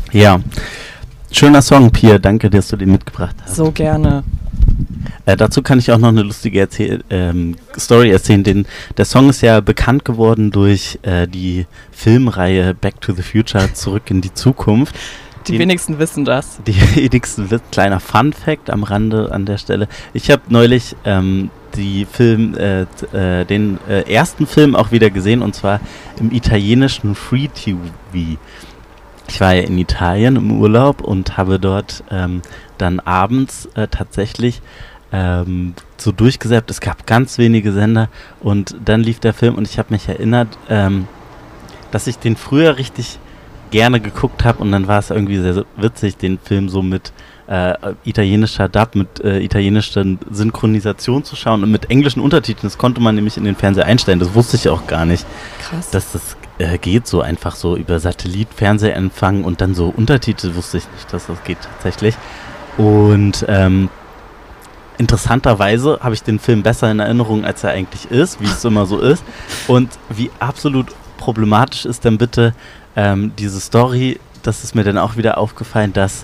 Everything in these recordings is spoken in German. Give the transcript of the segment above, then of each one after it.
Ja, schöner Song, Pia. Danke, dass du den mitgebracht hast. So gerne. Dazu kann ich auch noch eine lustige Story erzählen. Der Song ist ja bekannt geworden durch die Filmreihe Back to the Future, Zurück in die Zukunft. Die wenigsten wissen das. Die wenigsten wissen. Kleiner Fun-Fact am Rande an der Stelle. Ich habe neulich den ersten Film auch wieder gesehen, und zwar im italienischen Free TV. Ich war ja in Italien im Urlaub und habe dort dann abends tatsächlich so durchgesäppt. Es gab ganz wenige Sender und dann lief der Film und ich habe mich erinnert, dass ich den früher richtig gerne geguckt habe, und dann war es irgendwie sehr witzig, den Film so mit italienischer Dub, mit italienischer Synchronisation zu schauen und mit englischen Untertiteln. Das konnte man nämlich in den Fernseher einstellen. Das wusste ich auch gar nicht. Krass. Dass das geht so einfach so über Satellit, Fernsehempfang und dann so Untertitel, wusste ich nicht, dass das geht tatsächlich. Und interessanterweise habe ich den Film besser in Erinnerung, als er eigentlich ist, wie es immer so ist. Und wie absolut problematisch ist dann bitte diese Story, das ist mir dann auch wieder aufgefallen, dass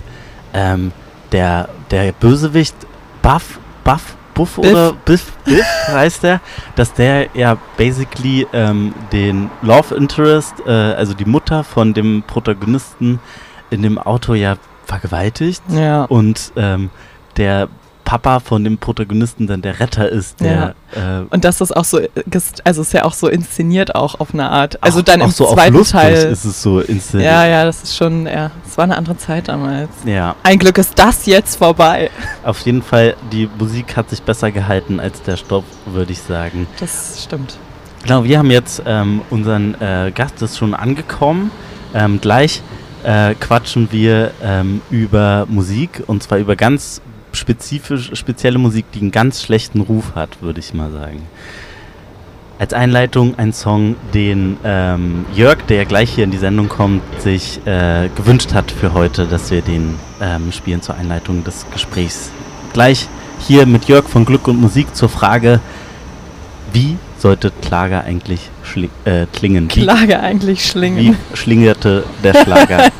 der Bösewicht Buff oder Biff heißt der, dass der ja basically den Love Interest, also die Mutter von dem Protagonisten in dem Auto ja vergewaltigt. Ja. Und der Papa von dem Protagonisten dann der Retter ist, der... und das ist auch so, also ist ja auch so inszeniert auch auf eine Art. Also auch, dann auch im so zweiten lustig Teil ist es so inszeniert. Ja, das ist schon, es war eine andere Zeit damals. Ja. Ein Glück ist das jetzt vorbei. Auf jeden Fall, die Musik hat sich besser gehalten als der Stoff, würde ich sagen. Das stimmt. Genau, wir haben jetzt unseren Gast ist schon angekommen. Gleich quatschen wir über Musik, und zwar über ganz spezielle Musik, die einen ganz schlechten Ruf hat, würde ich mal sagen. Als Einleitung ein Song, den Jörg, der gleich hier in die Sendung kommt, sich gewünscht hat für heute, dass wir den spielen zur Einleitung des Gesprächs. Gleich hier mit Jörg von Glück und Musik zur Frage, wie sollte Schlager eigentlich klingen? Schlager eigentlich schlingen. Wie schlingerte der Schlager